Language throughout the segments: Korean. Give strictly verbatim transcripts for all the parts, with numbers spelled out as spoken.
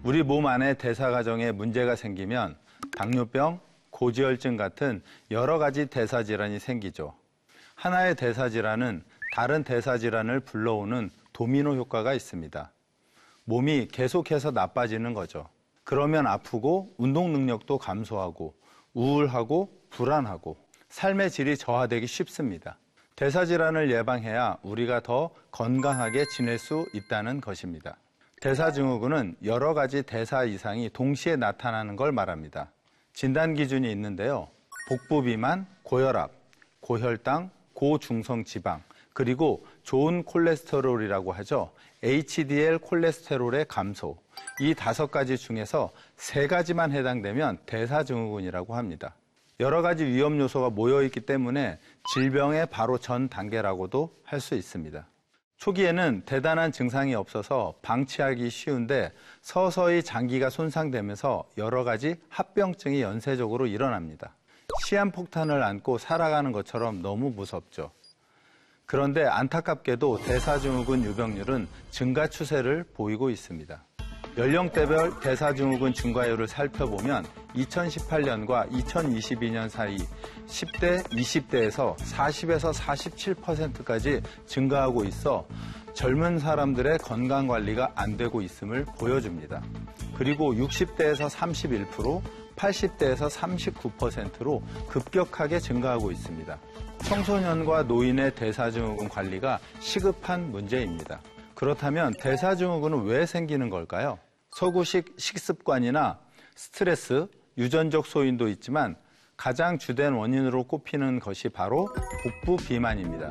우리 몸 안에 대사 과정에 문제가 생기면 당뇨병, 고지혈증 같은 여러 가지 대사 질환이 생기죠. 하나의 대사 질환은 다른 대사 질환을 불러오는 도미노 효과가 있습니다. 몸이 계속해서 나빠지는 거죠. 그러면 아프고 운동 능력도 감소하고 우울하고 불안하고 삶의 질이 저하되기 쉽습니다. 대사 질환을 예방해야 우리가 더 건강하게 지낼 수 있다는 것입니다. 대사증후군은 여러 가지 대사 이상이 동시에 나타나는 걸 말합니다. 진단 기준이 있는데요. 복부 비만, 고혈압, 고혈당, 고중성 지방, 그리고 좋은 콜레스테롤이라고 하죠. 에이치디엘 콜레스테롤의 감소. 이 다섯 가지 중에서 세 가지만 해당되면 대사증후군이라고 합니다. 여러 가지 위험 요소가 모여있기 때문에 질병의 바로 전 단계라고도 할 수 있습니다. 초기에는 대단한 증상이 없어서 방치하기 쉬운데 서서히 장기가 손상되면서 여러 가지 합병증이 연쇄적으로 일어납니다. 시한폭탄을 안고 살아가는 것처럼 너무 무섭죠. 그런데 안타깝게도 대사증후군 유병률은 증가 추세를 보이고 있습니다. 연령대별 대사증후군 증가율을 살펴보면 이천십팔 년과 이천이십이 년 사이 십 대, 이십 대에서 사십에서 사십칠 퍼센트까지 증가하고 있어 젊은 사람들의 건강관리가 안 되고 있음을 보여줍니다. 그리고 육십 대에서 삼십일 퍼센트, 팔십 대에서 삼십구 퍼센트로 급격하게 증가하고 있습니다. 청소년과 노인의 대사증후군 관리가 시급한 문제입니다. 그렇다면 대사증후군은 왜 생기는 걸까요? 서구식 식습관이나 스트레스, 유전적 소인도 있지만 가장 주된 원인으로 꼽히는 것이 바로 복부 비만입니다.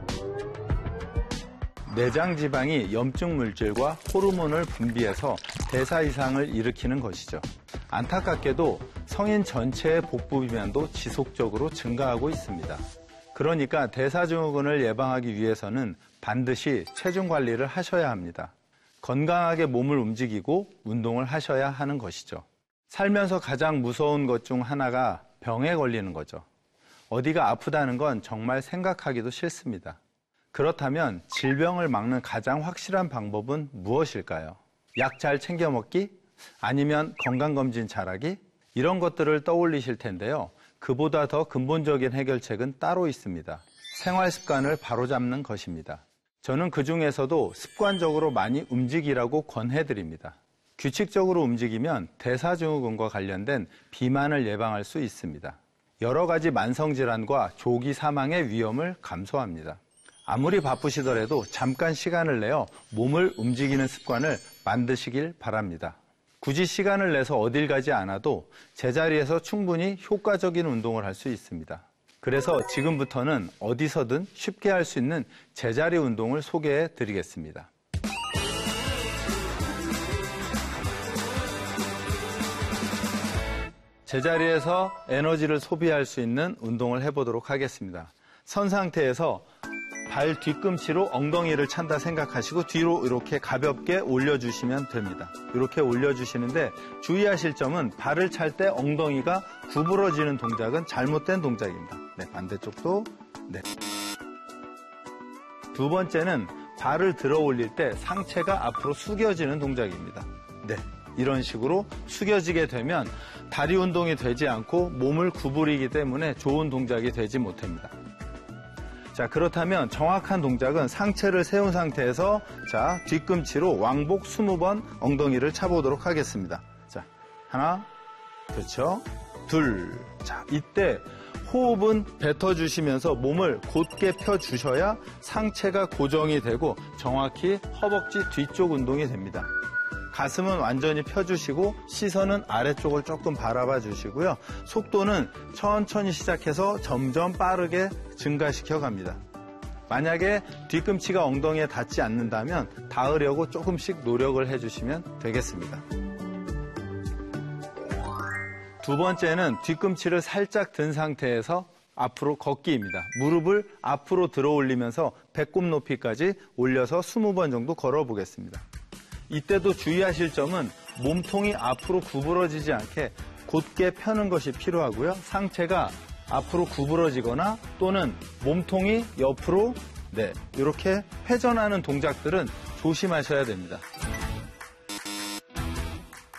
내장 지방이 염증 물질과 호르몬을 분비해서 대사 이상을 일으키는 것이죠. 안타깝게도 성인 전체의 복부 비만도 지속적으로 증가하고 있습니다. 그러니까 대사증후군을 예방하기 위해서는 반드시 체중 관리를 하셔야 합니다. 건강하게 몸을 움직이고 운동을 하셔야 하는 것이죠. 살면서 가장 무서운 것 중 하나가 병에 걸리는 거죠. 어디가 아프다는 건 정말 생각하기도 싫습니다. 그렇다면 질병을 막는 가장 확실한 방법은 무엇일까요? 약 잘 챙겨 먹기? 아니면 건강검진 잘하기? 이런 것들을 떠올리실 텐데요. 그보다 더 근본적인 해결책은 따로 있습니다. 생활 습관을 바로잡는 것입니다. 저는 그 중에서도 습관적으로 많이 움직이라고 권해드립니다. 규칙적으로 움직이면 대사증후군과 관련된 비만을 예방할 수 있습니다. 여러 가지 만성질환과 조기 사망의 위험을 감소합니다. 아무리 바쁘시더라도 잠깐 시간을 내어 몸을 움직이는 습관을 만드시길 바랍니다. 굳이 시간을 내서 어딜 가지 않아도 제자리에서 충분히 효과적인 운동을 할 수 있습니다. 그래서 지금부터는 어디서든 쉽게 할 수 있는 제자리 운동을 소개해 드리겠습니다. 제자리에서 에너지를 소비할 수 있는 운동을 해보도록 하겠습니다. 선 상태에서 발 뒤꿈치로 엉덩이를 찬다 생각하시고 뒤로 이렇게 가볍게 올려주시면 됩니다. 이렇게 올려주시는데 주의하실 점은 발을 찰 때 엉덩이가 구부러지는 동작은 잘못된 동작입니다. 네, 반대쪽도. 네. 두 번째는 발을 들어 올릴 때 상체가 앞으로 숙여지는 동작입니다. 네, 이런 식으로 숙여지게 되면 다리 운동이 되지 않고 몸을 구부리기 때문에 좋은 동작이 되지 못합니다. 자, 그렇다면 정확한 동작은 상체를 세운 상태에서 자, 뒤꿈치로 왕복 이십 번 엉덩이를 차보도록 하겠습니다. 자, 하나, 그렇죠? 둘. 자, 이때 호흡은 뱉어주시면서 몸을 곧게 펴주셔야 상체가 고정이 되고 정확히 허벅지 뒤쪽 운동이 됩니다. 가슴은 완전히 펴주시고 시선은 아래쪽을 조금 바라봐 주시고요. 속도는 천천히 시작해서 점점 빠르게 증가시켜 갑니다. 만약에 뒤꿈치가 엉덩이에 닿지 않는다면 닿으려고 조금씩 노력을 해주시면 되겠습니다. 두 번째는 뒤꿈치를 살짝 든 상태에서 앞으로 걷기입니다. 무릎을 앞으로 들어 올리면서 배꼽 높이까지 올려서 이십 번 정도 걸어 보겠습니다. 이때도 주의하실 점은 몸통이 앞으로 구부러지지 않게 곧게 펴는 것이 필요하고요. 상체가 앞으로 구부러지거나 또는 몸통이 옆으로 네, 이렇게 회전하는 동작들은 조심하셔야 됩니다.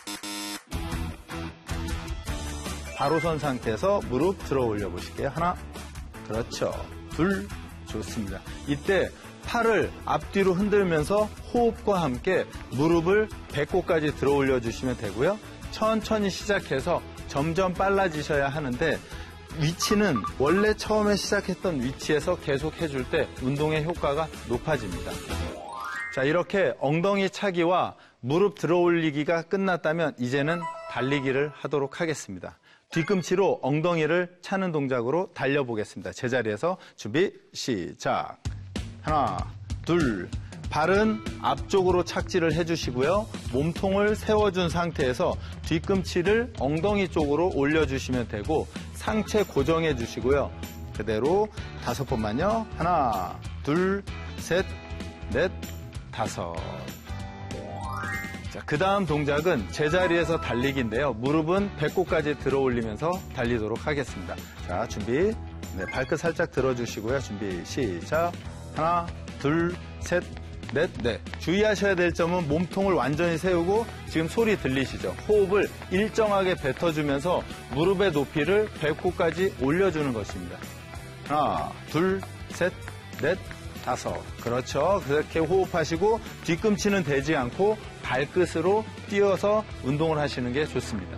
바로 선 상태에서 무릎 들어 올려 보실게요. 하나, 그렇죠. 둘, 좋습니다. 이때 팔을 앞뒤로 흔들면서 호흡과 함께 무릎을 배꼽까지 들어 올려 주시면 되고요. 천천히 시작해서 점점 빨라지셔야 하는데 위치는 원래 처음에 시작했던 위치에서 계속 해줄 때 운동의 효과가 높아집니다. 자, 이렇게 엉덩이 차기와 무릎 들어 올리기가 끝났다면 이제는 달리기를 하도록 하겠습니다. 뒤꿈치로 엉덩이를 차는 동작으로 달려보겠습니다. 제자리에서 준비, 시작. 하나, 둘, 발은 앞쪽으로 착지를 해주시고요. 몸통을 세워준 상태에서 뒤꿈치를 엉덩이 쪽으로 올려주시면 되고 상체 고정해 주시고요. 그대로 다섯 번만요. 하나, 둘, 셋, 넷, 다섯. 자, 그 다음 동작은 제자리에서 달리기인데요. 무릎은 배꼽까지 들어 올리면서 달리도록 하겠습니다. 자, 준비. 네, 발끝 살짝 들어주시고요. 준비, 시작. 하나, 둘, 셋, 넷, 네. 주의하셔야 될 점은 몸통을 완전히 세우고 지금 소리 들리시죠? 호흡을 일정하게 뱉어주면서 무릎의 높이를 배꼽까지 올려주는 것입니다. 하나, 둘, 셋, 넷, 다섯. 그렇죠. 그렇게 호흡하시고 뒤꿈치는 대지 않고 발끝으로 뛰어서 운동을 하시는 게 좋습니다.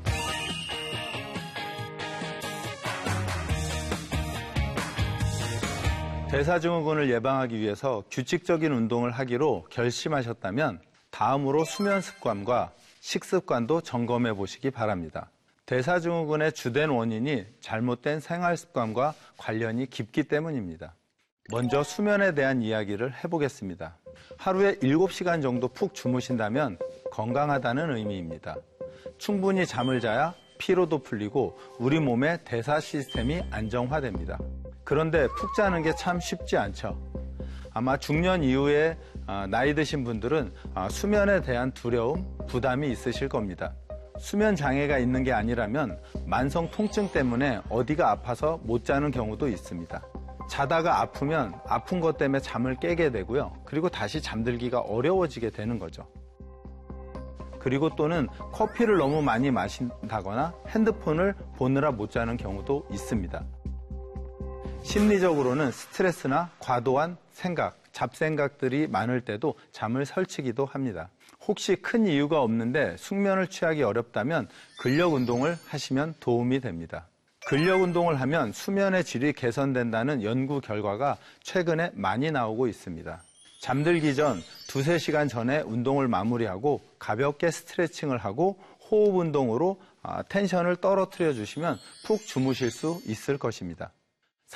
대사증후군을 예방하기 위해서 규칙적인 운동을 하기로 결심하셨다면 다음으로 수면 습관과 식습관도 점검해 보시기 바랍니다. 대사증후군의 주된 원인이 잘못된 생활 습관과 관련이 깊기 때문입니다. 먼저 수면에 대한 이야기를 해보겠습니다. 하루에 일곱 시간 정도 푹 주무신다면 건강하다는 의미입니다. 충분히 잠을 자야 피로도 풀리고 우리 몸의 대사 시스템이 안정화됩니다. 그런데 푹 자는 게 참 쉽지 않죠. 아마 중년 이후에 나이 드신 분들은 수면에 대한 두려움, 부담이 있으실 겁니다. 수면 장애가 있는 게 아니라면 만성 통증 때문에 어디가 아파서 못 자는 경우도 있습니다. 자다가 아프면 아픈 것 때문에 잠을 깨게 되고요. 그리고 다시 잠들기가 어려워지게 되는 거죠. 그리고 또는 커피를 너무 많이 마신다거나 핸드폰을 보느라 못 자는 경우도 있습니다. 심리적으로는 스트레스나 과도한 생각, 잡생각들이 많을 때도 잠을 설치기도 합니다. 혹시 큰 이유가 없는데 숙면을 취하기 어렵다면 근력 운동을 하시면 도움이 됩니다. 근력 운동을 하면 수면의 질이 개선된다는 연구 결과가 최근에 많이 나오고 있습니다. 잠들기 전 두세 시간 전에 운동을 마무리하고 가볍게 스트레칭을 하고 호흡 운동으로 텐션을 떨어뜨려 주시면 푹 주무실 수 있을 것입니다.